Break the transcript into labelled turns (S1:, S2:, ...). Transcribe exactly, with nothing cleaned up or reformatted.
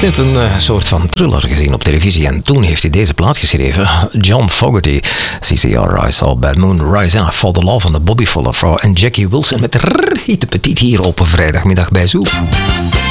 S1: net een uh, soort van thriller gezien op televisie en toen heeft hij deze plaat geschreven. John Fogerty, C C R, I Saw Bad Moon Rise and I Fall the Love van de Bobby Fuller Vrouw en Jackie Wilson met Rrrr, de Petit hier op een vrijdagmiddag bij Zoo.